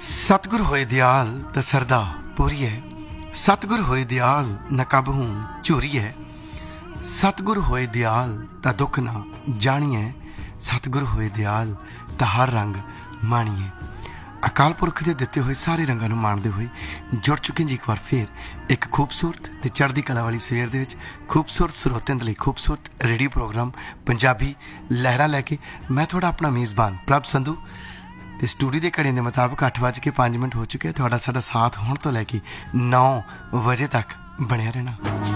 सतगुर होए दयाल त सरदा पूरी है। सतगुर होए दयाल न कबहूं झूरी है। सतगुर होए दयाल त दुख ना जानिए। सतगुर होए दयाल त हर रंग माणीए। अकाल पुरख के दिते हुए सारे रंगों को माणते हुए जुड़ चुके जी एक बार फिर एक खूबसूरत ते चढ़ती कला वाली सवेर दे विच खूबसूरत स्रोतिਆਂ ਦੇ ਲਈ खूबसूरत रेडियो प्रोग्राम पंजाबी लहरा लैके मैं थोड़ा अपना मेज़बान प्रभ संधू ਤੇ ਸਟੂਡੀਓ ਦੇ ਘੜੇ ਦੇ ਮੁਤਾਬਕ 8:05 ਹੋ ਚੁੱਕੇ। ਤੁਹਾਡਾ ਸਾਡਾ ਸਾਥ ਹੁਣ ਤੋਂ ਲੈ ਕੇ 9 ਵਜੇ ਤੱਕ ਬਣਿਆ ਰਹਿਣਾ।